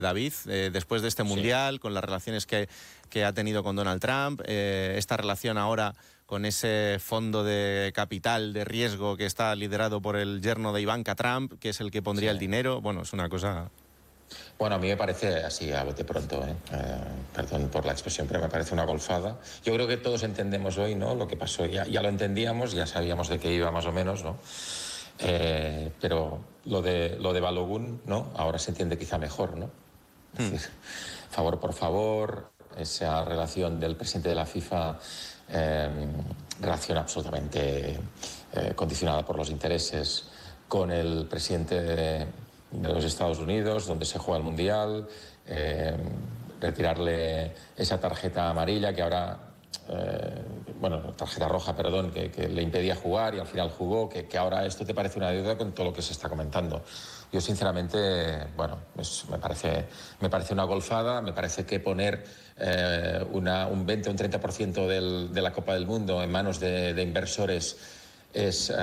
David, después de este Mundial, con las relaciones que ha tenido con Donald Trump, esta relación ahora con ese fondo de capital de riesgo que está liderado por el yerno de Ivanka Trump, que es el que pondría el dinero. Bueno, es una cosa... Bueno, a mí me parece así, a bote pronto, perdón por la expresión, pero me parece una golfada. Yo creo que todos entendemos hoy, ¿no?, lo que pasó. Ya lo entendíamos, ya sabíamos de qué iba más o menos, ¿no? Pero lo de Balogun, ¿no?, ahora se entiende quizá mejor, ¿no? Es decir, favor por favor, esa relación del presidente de la FIFA, relación absolutamente condicionada por los intereses con el presidente de los Estados Unidos, donde se juega el Mundial, retirarle esa tarjeta amarilla que ahora, tarjeta roja, perdón, que le impedía jugar y al final jugó, que ahora esto te parece una deuda con todo lo que se está comentando. Yo sinceramente, me parece una golfada, me parece que poner un 20 o un 30% de la Copa del Mundo en manos de inversores es,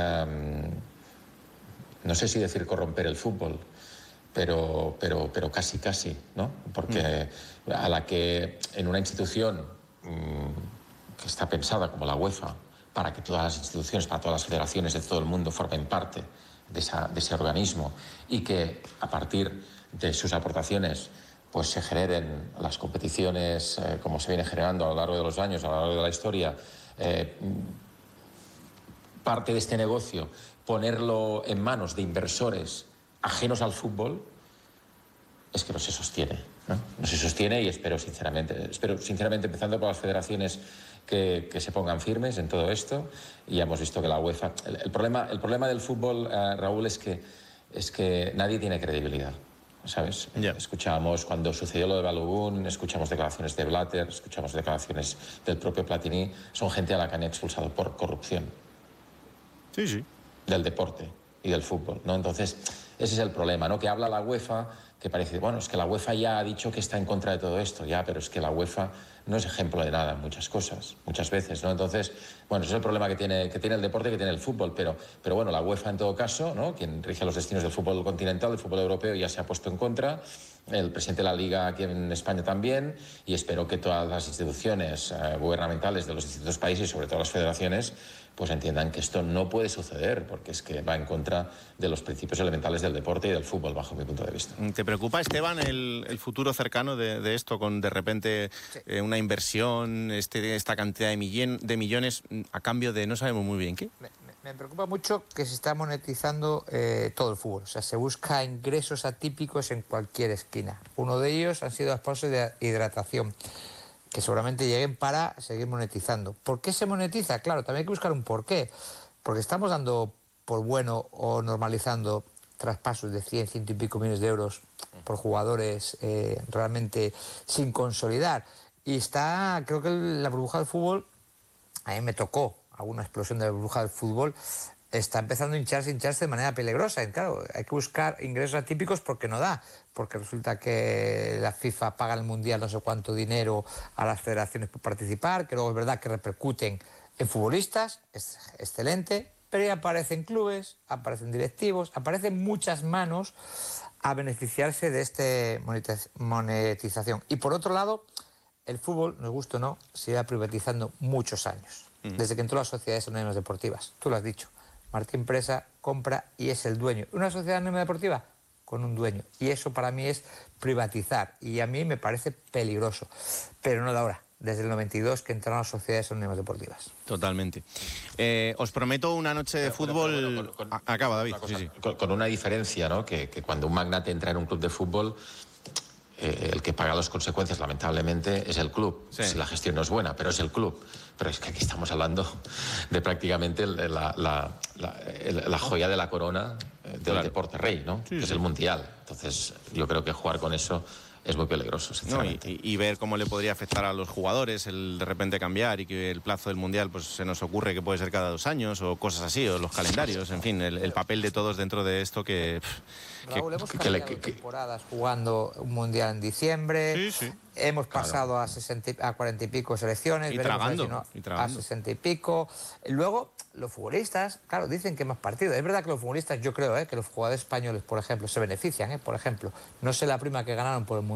no sé si decir corromper el fútbol, pero casi, ¿no? Porque a la que en una institución que está pensada como la UEFA, para que todas las instituciones, para todas las federaciones de todo el mundo formen parte de ese organismo y que a partir de sus aportaciones pues se generen las competiciones como se viene generando a lo largo de los años, a lo largo de la historia, parte de este negocio, ponerlo en manos de inversores ajenos al fútbol, es que no se sostiene, ¿no? No se sostiene y espero sinceramente, empezando por las federaciones que se pongan firmes en todo esto. Y ya hemos visto que la UEFA... El problema del fútbol, Raúl, es que nadie tiene credibilidad, ¿sabes? Yeah. Escuchábamos cuando sucedió lo de Balogun, escuchamos declaraciones de Blatter, escuchamos declaraciones del propio Platini. Son gente a la que han expulsado por corrupción. Sí. Del deporte y del fútbol, ¿no? Entonces, ese es el problema, ¿no? Que habla la UEFA, que parece, bueno, es que la UEFA ya ha dicho que está en contra de todo esto, ya, pero es que la UEFA no es ejemplo de nada en muchas cosas, muchas veces, ¿no? Entonces, ese es el problema que tiene el deporte, que tiene el fútbol, pero bueno, la UEFA en todo caso, ¿no?, quien rige los destinos del fútbol continental, del fútbol europeo, ya se ha puesto en contra, el presidente de la Liga aquí en España también, y espero que todas las instituciones gubernamentales de los distintos países, y sobre todo las federaciones, pues entiendan que esto no puede suceder, porque es que va en contra de los principios elementales del deporte y del fútbol, bajo mi punto de vista. ¿Te preocupa, Esteban, el futuro cercano de esto, con de repente una inversión, esta cantidad de millones a cambio de no sabemos muy bien qué? Me preocupa mucho que se está monetizando todo el fútbol. O sea, se busca ingresos atípicos en cualquier esquina. Uno de ellos han sido sponsors de hidratación, que seguramente lleguen para seguir monetizando. ¿Por qué se monetiza? Claro, también hay que buscar un porqué. Porque estamos dando por bueno o normalizando traspasos de 100 y pico millones de euros por jugadores realmente sin consolidar. Y creo que la burbuja del fútbol, a mí me tocó alguna explosión de la burbuja del fútbol, está empezando a hincharse de manera peligrosa. Y claro, hay que buscar ingresos atípicos porque no da. Porque resulta que la FIFA paga el Mundial no sé cuánto dinero a las federaciones por participar, que luego es verdad que repercuten en futbolistas, es excelente, pero ya aparecen clubes, aparecen directivos, aparecen muchas manos a beneficiarse de esta monetización. Y por otro lado, el fútbol, nos gusta o no, se iba privatizando muchos años, desde que entró las sociedades anónimas deportivas. Tú lo has dicho, Martín Presa compra y es el dueño. ¿Una sociedad anónima deportiva? Con un dueño. Y eso para mí es privatizar. Y a mí me parece peligroso. Pero no de ahora, desde el 92 que entraron las sociedades anónimas deportivas. Totalmente. Os prometo una noche de fútbol... Acaba, David. Con una diferencia, ¿no? Que cuando un magnate entra en un club de fútbol, el que paga las consecuencias, lamentablemente, es el club. Sí. Si la gestión no es buena, pero es el club. Pero es que aquí estamos hablando de prácticamente la joya de la corona del deporte rey, ¿no? Sí, que es el Mundial. Entonces, yo creo que jugar con eso es muy peligroso, sinceramente. No, y ver cómo le podría afectar a los jugadores el de repente cambiar, y que el plazo del Mundial pues se nos ocurre que puede ser cada 2 años o cosas así, o los calendarios, en fin, el papel de todos dentro de esto que... Raúl, hemos cambiado temporadas jugando un Mundial en diciembre, hemos pasado a 40 y pico selecciones, y tragando. A 60 y pico. Luego, los futbolistas, claro, dicen que más partidos. Es verdad que los futbolistas, yo creo que los jugadores españoles, por ejemplo, se benefician, por ejemplo. No sé la prima que ganaron por el Mundial